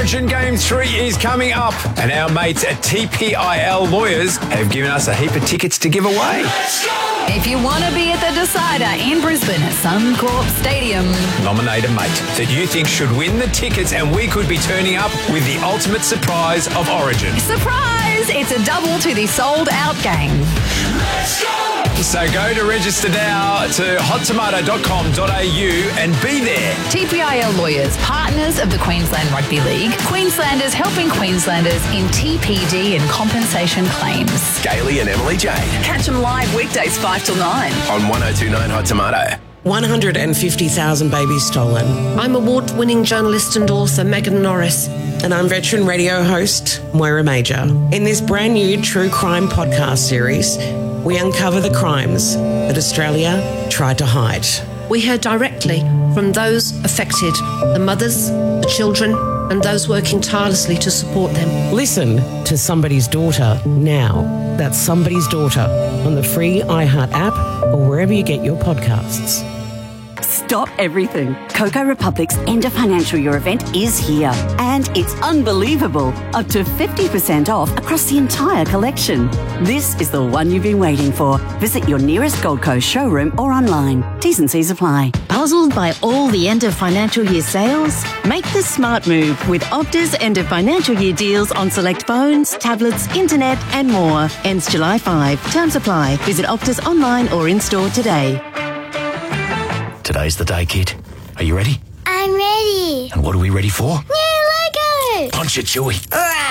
Origin Game 3 is coming up, and our mates at TPIL Lawyers have given us a heap of tickets to give away. If you want to be at the decider in Brisbane at Suncorp Stadium, Nominate a mate that you think should win the tickets, and we could be turning up with the ultimate surprise of Origin. surprise! It's a double to the sold-out game. So go to register now to hottomato.com.au and be there. TPIL Lawyers, partners of the Queensland Rugby League. Queenslanders helping Queenslanders in TPD and compensation claims. Gailey and Emily Jade Catch them live weekdays 5 till 9. on 1029 Hot Tomato. 150,000 babies stolen. I'm award-winning journalist and author Megan Norris. And I'm veteran radio host Moira Major. In this brand new true crime podcast series, we uncover the crimes that Australia tried to hide. We heard directly from those affected, the mothers, the children, and those working tirelessly to support them. Listen to Somebody's Daughter now. That's Somebody's Daughter on the free iHeart app or wherever you get your podcasts. Stop everything. Coco Republic's end of financial year event is here. And it's unbelievable. Up to 50% off across the entire collection. This is the one you've been waiting for. Visit your nearest Gold Coast showroom or online. T's and C's apply. Puzzled by all the end of financial year sales? Make the smart move with Opta's end of financial year deals on select phones, tablets, internet and more. Ends July 5. Terms apply. Visit Opta's online or in-store today. Today's the day, kid. Are you ready? I'm ready. And what are we ready for? New Lego. Punch it, Chewie.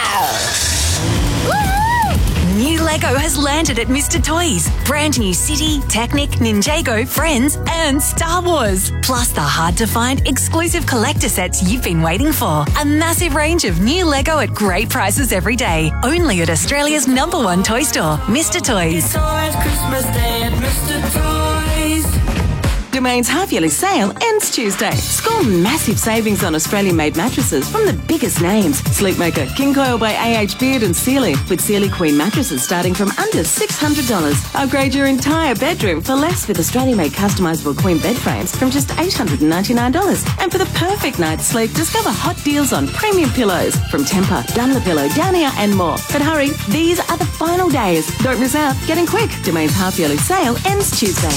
New Lego has landed at Mr. Toys. Brand new City, Technic, Ninjago, Friends, and Star Wars. Plus the hard-to-find exclusive collector sets you've been waiting for. A massive range of new Lego at great prices every day. Only at Australia's #1 toy store, Mr. Toys. It's always Christmas Day at Mr. Toys. Domain's half-yearly sale ends Tuesday. Score massive savings on Australian-made mattresses from the biggest names. Sleepmaker, King Coil by AH Beard and Sealy, with Sealy Queen mattresses starting from under $600. Upgrade your entire bedroom for less with Australian-made customisable Queen bed frames from just $899. And for the perfect night's sleep, discover hot deals on premium pillows from Tempur, Dunlopillow, Downier and more. But hurry, these are the final days. Don't miss out. Get in quick. Domain's half-yearly sale ends Tuesday.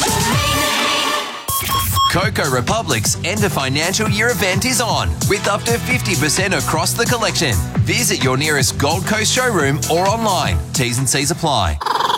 Coco Republic's end of financial year event is on, with up to 50% across the collection. Visit your nearest Gold Coast showroom or online. T's and C's apply.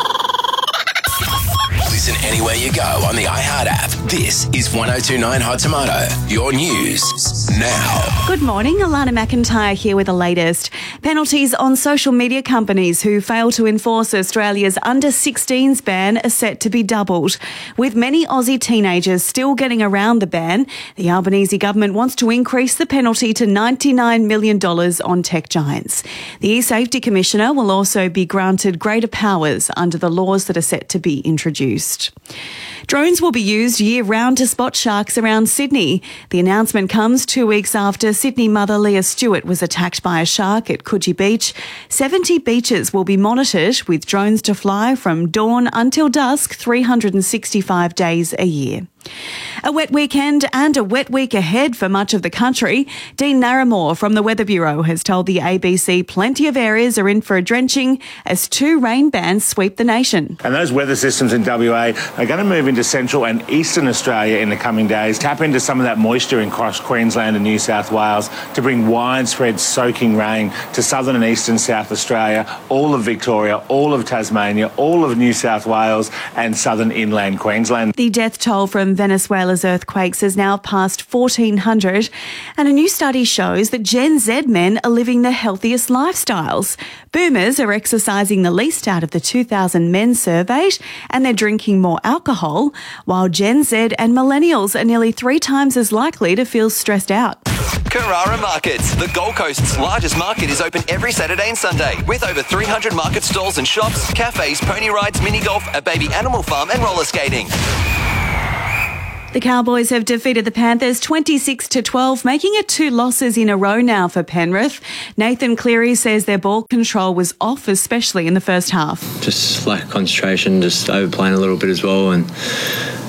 Listen anywhere you go on the iHeart app. This is 1029 Hot Tomato. Your news now. Good morning, Alana McIntyre here with the latest. Penalties on social media companies who fail to enforce Australia's under-16s ban are set to be doubled. With many Aussie teenagers still getting around the ban, the Albanese government wants to increase the penalty to $99 million on tech giants. The E-Safety Commissioner will also be granted greater powers under the laws that are set to be introduced. Drones will be used year-round to spot sharks around Sydney. The announcement comes 2 weeks after Sydney mother Leah Stewart was attacked by a shark at Coogee Beach. 70 beaches will be monitored with drones to fly from dawn until dusk 365 days a year. A wet weekend and a wet week ahead for much of the country. Dean Narramore from the Weather Bureau has told the ABC plenty of areas are in for a drenching as 2 rain bands sweep the nation. And those weather systems in WA are going to move into central and eastern Australia in the coming days, tap into some of that moisture across Queensland and New South Wales to bring widespread soaking rain to southern and eastern South Australia, all of Victoria, all of Tasmania, all of New South Wales and southern inland Queensland. The death toll from Venezuela's earthquakes has now passed 1,400, and a new study shows that Gen Z men are living the healthiest lifestyles. Boomers are exercising the least out of the 2,000 men surveyed, and they're drinking more alcohol, while Gen Z and millennials are nearly 3 times as likely to feel stressed out. Carrara Markets, the Gold Coast's largest market, is open every Saturday and Sunday with over 300 market stalls and shops, cafes, pony rides, mini golf, a baby animal farm and roller skating. The Cowboys have defeated the Panthers 26-12, making it 2 losses in a row now for Penrith. Nathan Cleary says their ball control was off, especially in the first half. Just lack of concentration, just overplaying a little bit as well, and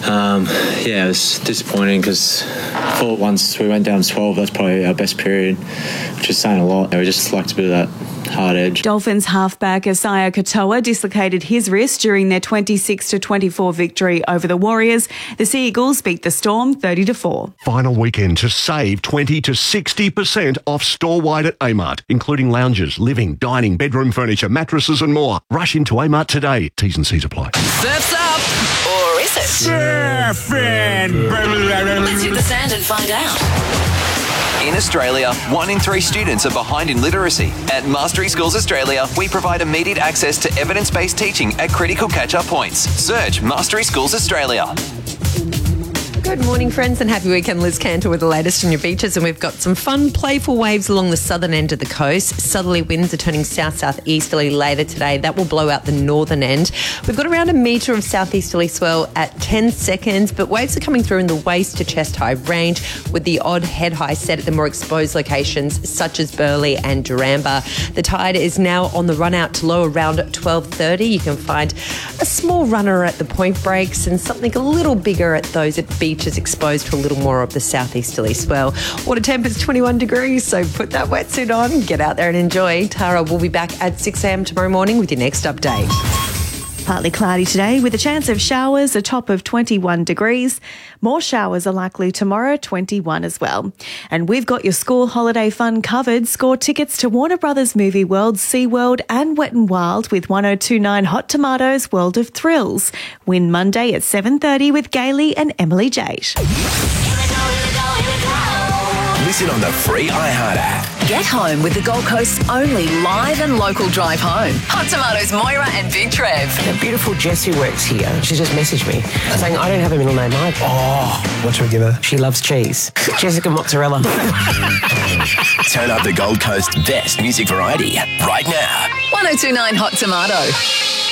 It was disappointing because I thought once we went down 12, that's probably our best period, which is saying a lot. We just liked a bit of that hard edge. Dolphins halfback Isaiah Katoa dislocated his wrist during their 26-24 victory over the Warriors. The Sea Eagles beat the Storm 30-4. Final weekend to save 20 to 60% off store-wide at Amart, including lounges, living, dining, bedroom furniture, mattresses and more. Rush into Amart today. T's and C's apply. Surf's up. Or is it? Surfing. Let's hit the sand and find out. In Australia, 1 in 3 students are behind in literacy. At Mastery Schools Australia, we provide immediate access to evidence-based teaching at critical catch-up points. Search Mastery Schools Australia. Good morning, friends, and happy weekend. Liz Cantor with the latest on your beaches, and we've got some fun, playful waves along the southern end of the coast. Southerly winds are turning south-southeasterly later today. That will blow out the northern end. We've got around a metre of southeasterly swell at 10 seconds, but waves are coming through in the waist to chest high range with the odd head high set at the more exposed locations such as Burleigh and Duramba. The tide is now on the run out to low around 12:30. You can find a small runner at the point breaks and something a little bigger at those at beaches exposed to a little more of the southeasterly swell. Water temp is 21 degrees, so put that wetsuit on, get out there and enjoy. Tara will be back at 6 a.m. tomorrow morning with your next update. Partly cloudy today with a chance of showers, a top of 21 degrees. More showers are likely tomorrow, 21 as well. And we've got your school holiday fun covered. Score tickets to Warner Brothers Movie World, SeaWorld and Wet n Wild with 1029 Hot Tomatoes World of Thrills. Win Monday at 7:30 with Gailey and Emily Jate. Listen on the free iHeart app. Get home with the Gold Coast's only live and local drive home. Hot Tomatoes, Moira and Big Trev. The beautiful Jessie works here. She just messaged me saying, I don't have a middle name either. Oh, what should we give her? She loves cheese. Jessica Mozzarella. Turn up the Gold Coast's best music variety right now. 1029 Hot Tomato.